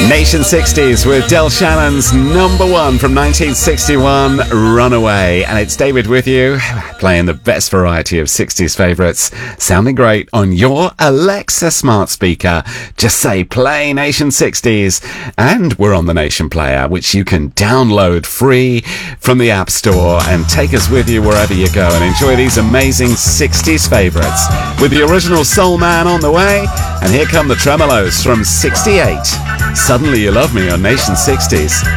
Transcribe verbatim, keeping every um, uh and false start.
Nation sixties with Del Shannon's number one from nineteen sixty-one, Runaway. And it's David with you, playing the best variety of sixties favourites, sounding great on your Alexa smart speaker. Just say play Nation sixties, and we're on the Nation Player, which you can download free from the App Store and take us with you wherever you go and enjoy these amazing sixties favourites with the original Soul Man on the way. And here come the Tremolos from sixty-eight. Suddenly You Love Me on Nation sixties.